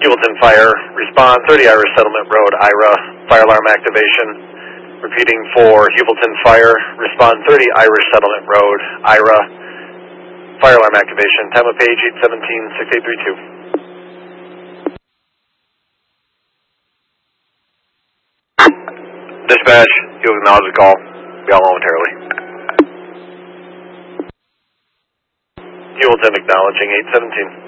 Hewelton Fire, respond 30 Irish Settlement Road, IRA, fire alarm activation. Repeating for Hewelton Fire, respond 30 Irish Settlement Road, IRA, fire alarm activation. Time of page 817-6832. Dispatch, you'll acknowledge the call. Be all momentarily. Hewelton acknowledging 817.